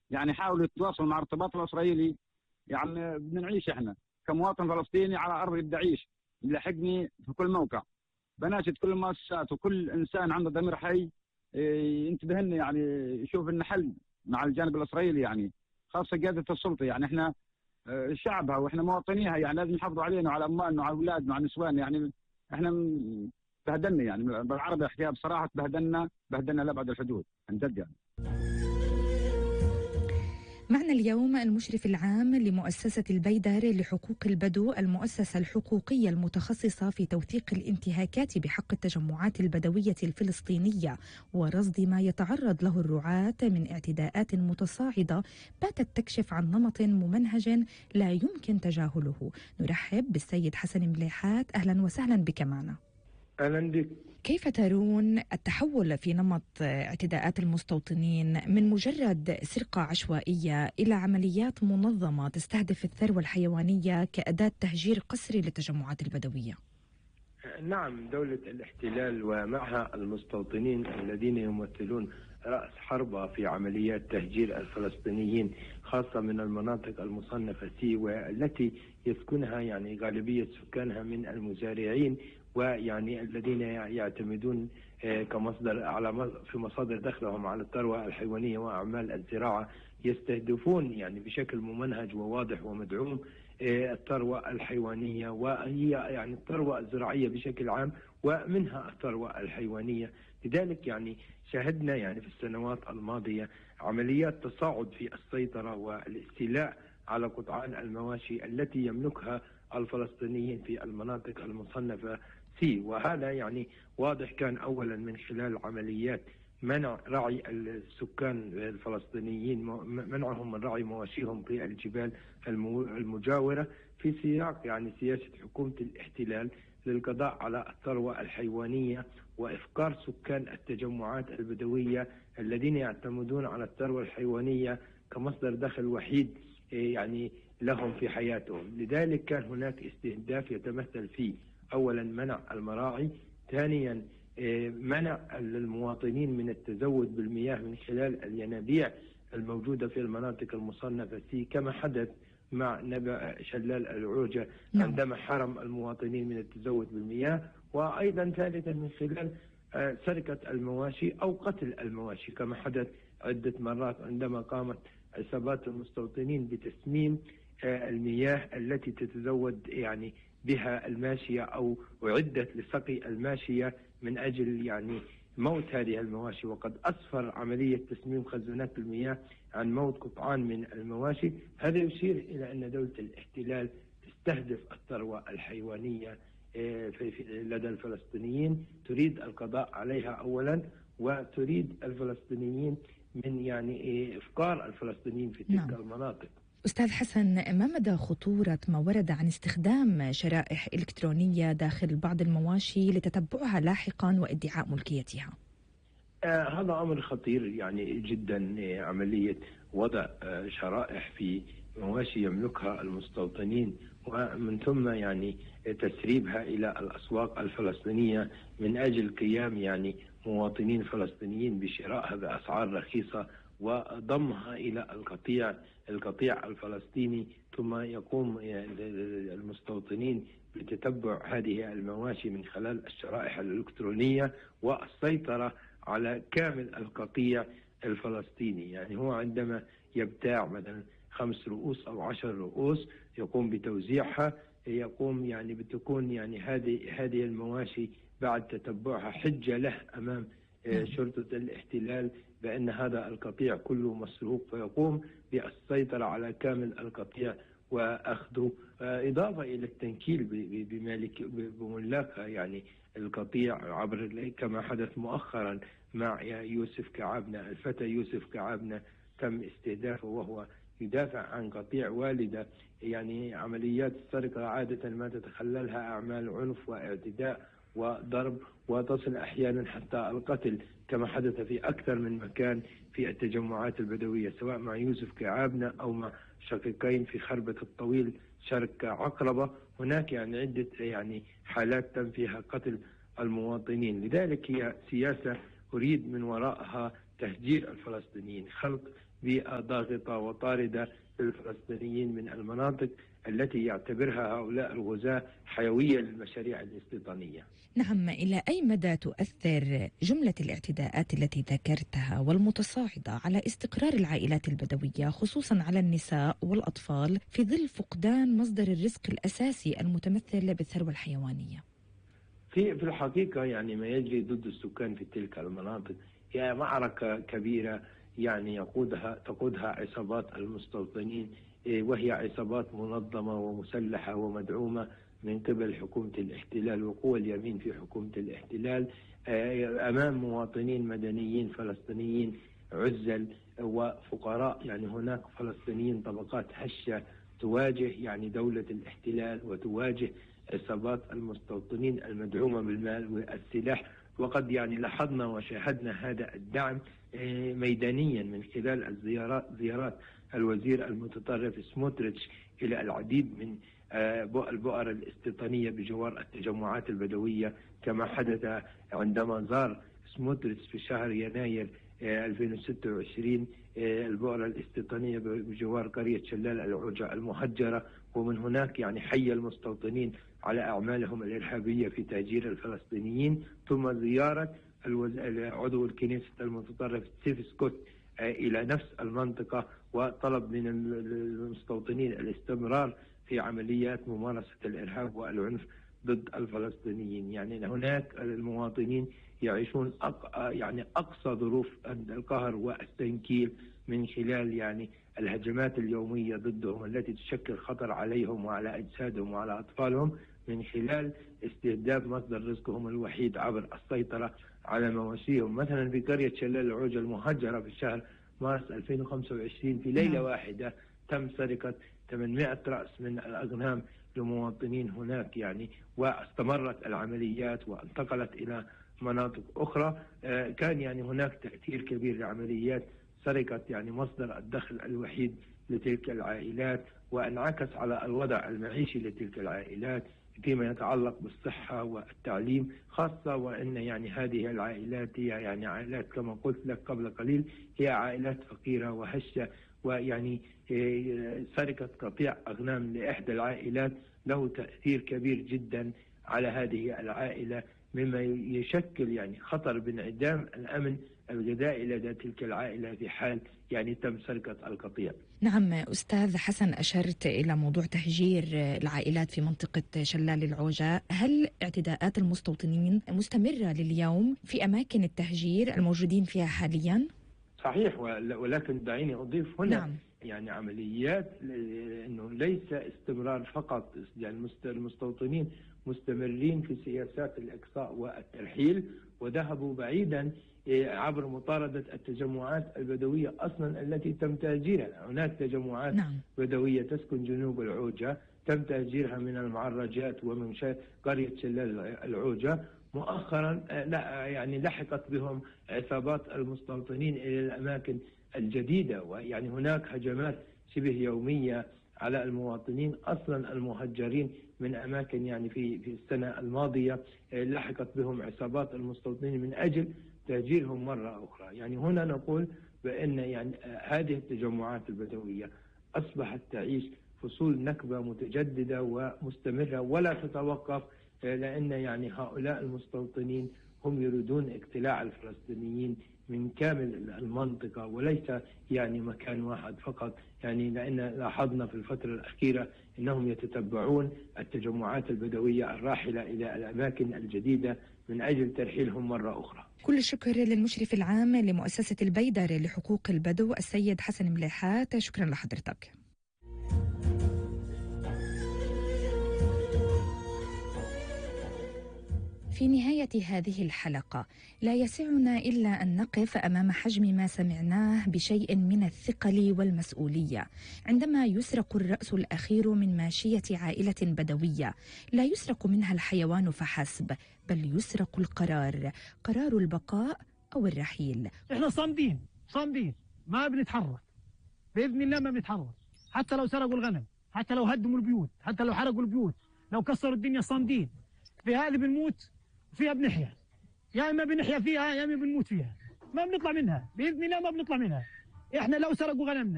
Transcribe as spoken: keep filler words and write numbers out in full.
يعني حاولوا يتواصلوا مع الارتباط الاسرائيلي. يعني بدنا نعيش احنا كمواطن فلسطيني على ارض بدي اعيش، يلحقني في كل موقع. بناشد كل المؤسسات وكل انسان عنده ضمير حي ينتبه لنا، يعني يشوف لنا حل مع الجانب الاسرائيلي، يعني خاصه قياده السلطه. يعني احنا شعبها واحنا مواطنيها، يعني لازم يحافظوا علينا وعلى اموالنا وعلى اولادنا وعلى نسواننا. يعني احنا بهدلنا، يعني بالعربي احكيها بصراحه، بهدلنا بهدلنا لابعد الحدود عن جد يعني. معنا اليوم المشرف العام لمؤسسة البيدر لحقوق البدو، المؤسسة الحقوقية المتخصصة في توثيق الانتهاكات بحق التجمعات البدوية الفلسطينية ورصد ما يتعرض له الرعاة من اعتداءات متصاعدة باتت تكشف عن نمط ممنهج لا يمكن تجاهله. نرحب بالسيد حسن مليحات، أهلا وسهلا بك معنا. أهلا بك. كيف ترون التحول في نمط اعتداءات المستوطنين من مجرد سرقة عشوائية إلى عمليات منظمة تستهدف الثروة الحيوانية كأداة تهجير قسري للتجمعات البدوية؟ نعم، دولة الاحتلال ومعها المستوطنين الذين يمثلون رأس حربة في عمليات تهجير الفلسطينيين، خاصة من المناطق المصنفة سي والتي يسكنها يعني غالبية سكانها من المزارعين، ويعني الذين يعتمدون كمصدر على في مصادر دخلهم على الثروة الحيوانية وأعمال الزراعة، يستهدفون يعني بشكل ممنهج وواضح ومدعوم الثروة الحيوانية، وهي يعني الثروة الزراعية بشكل عام ومنها الثروة الحيوانية. لذلك يعني شاهدنا يعني في السنوات الماضية عمليات تصاعد في السيطرة والاستيلاء على قطعان المواشي التي يملكها الفلسطينيين في المناطق المصنفة سي، وهذا يعني واضح كان أولا من خلال عمليات منع رعي السكان الفلسطينيين، منعهم من رعي مواشيهم في الجبال المجاورة في سياق يعني سياسة حكومة الاحتلال للقضاء على الثروة الحيوانية وإفقار سكان التجمعات البدوية الذين يعتمدون على الثروة الحيوانية كمصدر دخل وحيد يعني لهم في حياتهم. لذلك كان هناك استهداف يتمثل في أولا منع المراعي، ثانيا منع المواطنين من التزود بالمياه من خلال الينابيع الموجودة في المناطق المصنفة سي كما حدث مع نبع شلال العوجة عندما حرم المواطنين من التزود بالمياه، وأيضا ثالثا من خلال سرقة المواشي أو قتل المواشي كما حدث عدة مرات عندما قامت عصابات المستوطنين بتسميم المياه التي تتزود يعني بها الماشية أو أعدت لسقي الماشية من أجل يعني موت هذه المواشي. وقد أسفر عملية تسميم خزانات المياه عن موت قطعان من المواشي. هذا يشير إلى أن دولة الاحتلال تستهدف الثروة الحيوانية في لدى الفلسطينيين، تريد القضاء عليها أولا، وتريد الفلسطينيين من يعني إفقار الفلسطينيين في تلك نعم. المناطق. أستاذ حسن، ما مدى خطورة ما ورد عن استخدام شرائح إلكترونية داخل بعض المواشي لتتبعها لاحقا وادعاء ملكيتها؟ آه هذا أمر خطير يعني جدا، آه عملية وضع آه شرائح في مواشي يملكها المستوطنين ومن ثم يعني تسريبها إلى الأسواق الفلسطينية من أجل قيام يعني مواطنين فلسطينيين بشرائها بأسعار رخيصة وضمها إلى القطيع القطيع الفلسطيني، ثم يقوم المستوطنين بتتبع هذه المواشي من خلال الشرائح الإلكترونية والسيطرة على كامل القطيع الفلسطيني. يعني هو عندما يبتاع مثلا خمس رؤوس أو عشر رؤوس يقوم بتوزيعها، يقوم يعني بتكون يعني هذه هذه المواشي بعد تتبعها حجة له أمام شرطة الاحتلال بأن هذا القطيع كله مسروق، فيقوم بالسيطرة على كامل القطيع وأخذه، إضافة إلى التنكيل بمالك بملاكها يعني القطيع عبر كما حدث مؤخرا مع يوسف كعابنة، الفتى يوسف كعابنة تم استهدافه وهو يدافع عن قطيع والدة. يعني عمليات السرقة عادة ما تتخللها أعمال عنف واعتداء وضرب وتصل أحيانا حتى القتل كما حدث في أكثر من مكان في التجمعات البدوية، سواء مع يوسف كعابنة أو مع شقيقين في خربة الطويل شرق عقربة. هناك يعني عدة يعني حالات تم فيها قتل المواطنين. لذلك هي سياسة أريد من وراءها تهجير الفلسطينيين، خلق بيئة ضاغطة وطاردة للفلسطينيين من المناطق التي يعتبرها هؤلاء الغزاة حيوية للمشاريع الاستيطانية. نعم، إلى أي مدى تؤثر جملة الاعتداءات التي ذكرتها والمتصاعدة على استقرار العائلات البدوية خصوصا على النساء والأطفال في ظل فقدان مصدر الرزق الأساسي المتمثل بالثروة الحيوانية؟ في في الحقيقة يعني ما يجري ضد السكان في تلك المناطق هي معركة كبيرة يعني يقودها تقودها عصابات المستوطنين، وهي عصابات منظمة ومسلحة ومدعومة من قبل حكومة الاحتلال وقوى اليمين في حكومة الاحتلال أمام مواطنين مدنيين فلسطينيين عزل وفقراء. يعني هناك فلسطينيين طبقات هشة تواجه يعني دولة الاحتلال وتواجه عصابات المستوطنين المدعومة بالمال والسلاح. وقد يعني لاحظنا وشاهدنا هذا الدعم ميدانيا من خلال الزيارات زيارات الوزير المتطرف سموتريتش إلى العديد من البؤر الاستيطانية بجوار التجمعات البدوية، كما حدث عندما زار سموتريتش في شهر يناير ألفين وستة وعشرين البؤرة الاستيطانية بجوار قرية شلال العوجة المهجرة، ومن هناك يعني حي المستوطنين على أعمالهم الإرهابية في تهجير الفلسطينيين، ثم زيارة عضو الكنيسة المتطرف ستيف سكوت إلى نفس المنطقة وطلب من المستوطنين الاستمرار في عمليات ممارسة الإرهاب والعنف ضد الفلسطينيين. يعني هناك المواطنين يعيشون أق... يعني أقصى ظروف القهر والتنكيل من خلال يعني الهجمات اليومية ضدهم التي تشكل خطر عليهم وعلى أجسادهم وعلى أطفالهم، من خلال استهداف مصدر رزقهم الوحيد عبر السيطرة على مواشيهم. مثلا في قرية شلال العوجة المهجرة في شهر مارس ألفين وخمسة وعشرين في ليلة واحدة تم سرقة ثمانمائة رأس من الأغنام لمواطنين هناك يعني، واستمرت العمليات وانتقلت إلى مناطق أخرى. كان يعني هناك تأثير كبير لعمليات سرقة يعني مصدر الدخل الوحيد لتلك العائلات، وانعكس على الوضع المعيشي لتلك العائلات فيما يتعلق بالصحة والتعليم خاصة، وأن يعني هذه العائلات هي يعني عائلات كما قلت لك قبل قليل هي عائلات فقيرة وهشة، ويعني سرقة قطيع أغنام لإحدى العائلات له تأثير كبير جدا على هذه العائلة، مما يشكل يعني خطر بانعدام الأمن الغذائي لدى تلك العائلة في حال يعني تم سرقة القطيع. نعم أستاذ حسن، أشرت إلى موضوع تهجير العائلات في منطقة شلال العوجة. هل اعتداءات المستوطنين مستمرة لليوم في أماكن التهجير الموجودين فيها حاليا؟ صحيح، ولكن دعيني أضيف هنا نعم. يعني عمليات أنه ليس استمرار فقط، يعني المستوطنين مستمرين في سياسات الإقصاء والترحيل وذهبوا بعيدا عبر مطاردة التجمعات البدوية أصلا التي تم تهجيرها. هناك تجمعات نعم. بدوية تسكن جنوب العوجة تم تهجيرها من المعرجات ومن قرية شلال العوجة. مؤخرا لا يعني لحقت بهم عصابات المستوطنين إلى الأماكن الجديدة، ويعني هناك هجمات شبه يومية على المواطنين أصلا المهجرين من أماكن يعني في في السنة الماضية لحقت بهم عصابات المستوطنين من أجل تهجيرهم مرة أخرى. يعني هنا نقول بأن يعني هذه التجمعات البدوية أصبحت تعيش فصول نكبة متجددة ومستمرة ولا تتوقف، لأن يعني هؤلاء المستوطنين هم يريدون اقتلاع الفلسطينيين من كامل المنطقة وليس يعني مكان واحد فقط. يعني لأن لاحظنا في الفترة الأخيرة أنهم يتتبعون التجمعات البدوية الراحلة إلى الأماكن الجديدة من أجل ترحيلهم مرة أخرى. كل الشكر للمشرف العام لمؤسسة البيدر لحقوق البدو السيد حسن مليحات، شكرا لحضرتك. في نهاية هذه الحلقة لا يسعنا إلا أن نقف أمام حجم ما سمعناه بشيء من الثقل والمسؤولية عندما يسرق الرأس الأخير من ماشية عائلة بدوية. لا يسرق منها الحيوان فحسب، بل يسرق القرار، قرار البقاء أو الرحيل. إحنا صامدين صامدين ما بنتحرك بإذن الله، ما بنتحرك حتى لو سرقوا الغنم، حتى لو هدموا البيوت، حتى لو حرقوا البيوت، لو كسروا الدنيا صامدين. في هذه بنموت فيها بنحيا، يا إما بنحيا فيها يا إما بنموت فيها، ما بنطلع منها بإذن الله، ما بنطلع منها. احنا لو سرقوا غنمنا